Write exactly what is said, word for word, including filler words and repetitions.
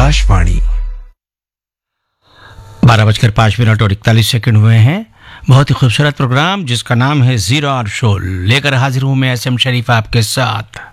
आकाशवाणी। बारह बजकर पाँच मिनट और इकतालीस सेकंड हुए हैं। बहुत ही खूबसूरत प्रोग्राम जिसका नाम है जीरो और शोल लेकर हाजिर हूं मैं एस एम शरीफ आपके साथ।